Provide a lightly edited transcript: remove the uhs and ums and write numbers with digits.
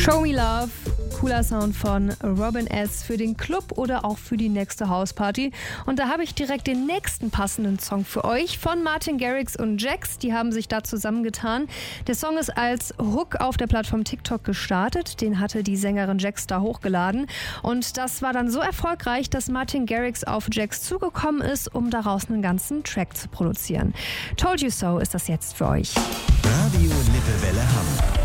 Show Me Love, cooler Sound von Robin S. für den Club oder auch für die nächste Hausparty. Und da habe ich direkt den nächsten passenden Song für euch von Martin Garrix und Jax. Die haben sich da zusammengetan. Der Song ist als Hook auf der Plattform TikTok gestartet. Den hatte die Sängerin Jax da hochgeladen. Und das war dann so erfolgreich, dass Martin Garrix auf Jax zugekommen ist, um daraus einen ganzen Track zu produzieren. Told You So ist das jetzt für euch. Radio Lippewelle Hamm.